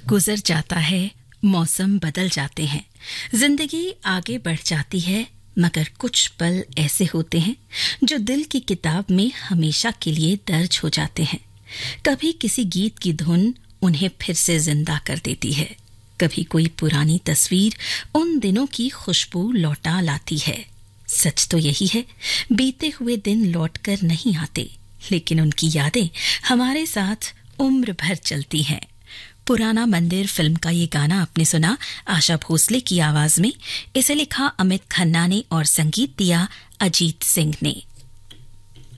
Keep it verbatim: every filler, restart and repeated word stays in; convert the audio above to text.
गुजर जाता है, मौसम बदल जाते हैं, जिंदगी आगे बढ़ जाती है, मगर कुछ पल ऐसे होते हैं जो दिल की किताब में हमेशा के लिए दर्ज हो जाते हैं। कभी किसी गीत की धुन उन्हें फिर से जिंदा कर देती है, कभी कोई पुरानी तस्वीर उन दिनों की खुशबू लौटा लाती है। सच तो यही है, बीते हुए दिन लौटकर नहीं आते, लेकिन उनकी यादें हमारे साथ उम्र भर चलती हैं। पुराना मंदिर फिल्म का ये गाना आपने सुना आशा भोसले की आवाज में। इसे लिखा अमित खन्ना ने और संगीत दिया अजीत सिंह ने।